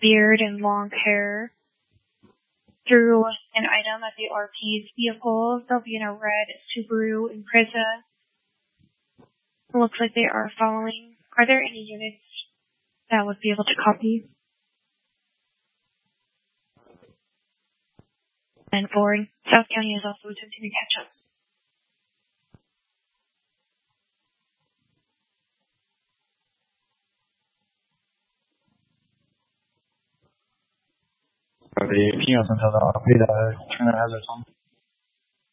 beard and long hair through an item at the RP's vehicle. They'll be in a red Subaru Impreza. It looks like they are following. Are there any units that would be able to copy? And 4, South County is also attempting to catch up. The females until the RP that turn their hazards on.